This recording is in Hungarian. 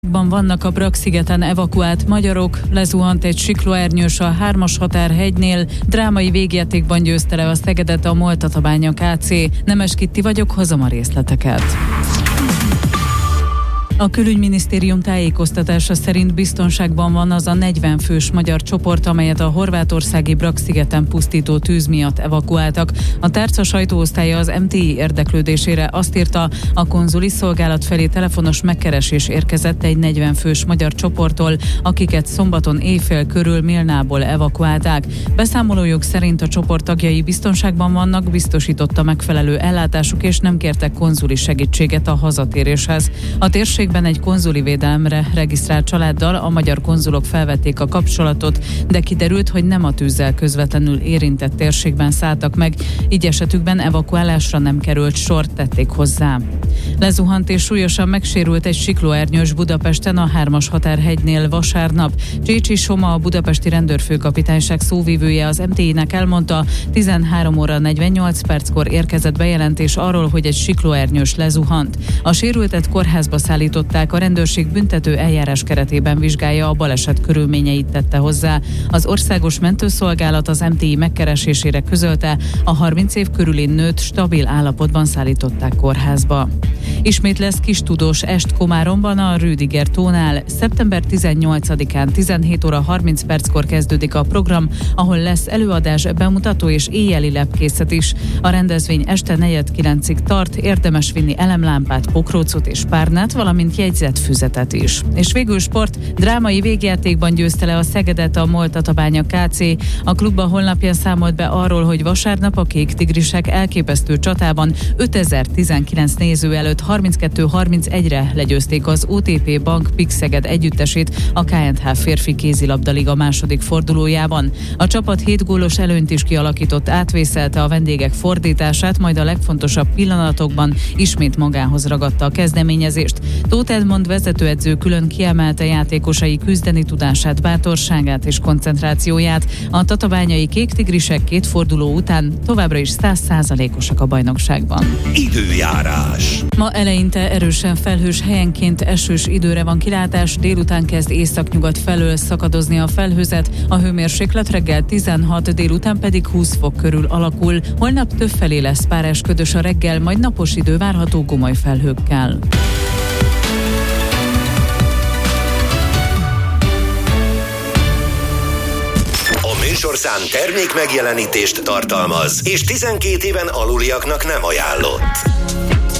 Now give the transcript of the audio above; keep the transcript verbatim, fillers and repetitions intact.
Ban vannak a Brax-szigeten evakuált magyarok, lezuhant egy siklóernyős a hármas határhegynél, drámai végjátékban győzte le a Szegedet a Moltatabánya ká cé. Nemes Kitti vagyok, hozom a részleteket. A külügyminisztérium tájékoztatása szerint biztonságban van az a negyven fős magyar csoport, amelyet a horvátországi Brax-szigeten pusztító tűz miatt evakuáltak. A tárca sajtóosztálya az em té i érdeklődésére azt írta, a konzuli szolgálat felé telefonos megkeresés érkezett egy negyven fős magyar csoporttól, akiket szombaton éjfél körül Milnából evakuálták. Beszámolójuk szerint a csoport tagjai biztonságban vannak, biztosította megfelelő ellátásuk és nem kértek konzuli segítséget a hazatéréshez. A térség egy konzuli védelemre regisztrált családdal a magyar konzulok felvették a kapcsolatot, de kiderült, hogy nem a tűzzel közvetlenül érintett térségben szálltak meg, így esetükben evakuálásra nem került sor, tették hozzá. Lezuhant és súlyosan megsérült egy siklóernyős Budapesten a hármas határhegynél vasárnap. Csécsi Soma, a budapesti rendőrfőkapitányság szóvivője az em té i-nek elmondta, tizenhárom óra negyvennyolc perckor érkezett bejelentés arról, hogy egy siklóernyős lezuhant. A sérültet kórházba szállították, a rendőrség büntető eljárás keretében vizsgálja a baleset körülményeit, tette hozzá. Az országos mentőszolgálat az em té i megkeresésére közölte, a harminc év körüli nőt stabil állapotban szállították kórházba. Ismét lesz kis tudós est Komáromban a Rüdiger tónál. szeptember tizennyolcadikán tizenhét óra harminc perckor kezdődik a program, ahol lesz előadás, bemutató és éjjeli lepkészet is. A rendezvény este negyed kilencig tart, érdemes vinni elemlámpát, pokrócot és párnát, valamint jegyzett füzetet is. És végül sport, drámai végjátékban győzte le a Szegedet a Moltatabánya ká cé. A klub a honlapján számolt be arról, hogy vasárnap a kék tigrisek elképesztő csatában ötezer-tizenkilenc néző előtt harminckettő harmincegyre legyőzték az o té pé Bank Pix Szeged együttesét a ká en há férfi kézilabdaliga második fordulójában. A csapat hét gólos előnyt is kialakított, átvészelte a vendégek fordítását, majd a legfontosabb pillanatokban ismét magához ragadta a kezdeményezést. Tóth Edmond vezetőedző külön kiemelte játékosai küzdeni tudását, bátorságát és koncentrációját. A tatabányai kék tigrisek két forduló után továbbra is száz százalékosak a bajnokságban. Időjárás. Ma eleinte erősen felhős, helyenként esős időre van kilátás, délután kezd északnyugat felől szakadozni a felhőzet, a hőmérséklet reggel tizenhat, délután pedig húsz fok körül alakul. Holnap többfelé lesz párás ködös a reggel, majd napos idő várható gomoly felhőkkel. A műsorszám termék megjelenítést tartalmaz, és tizenkét éven aluliaknak nem ajánlott.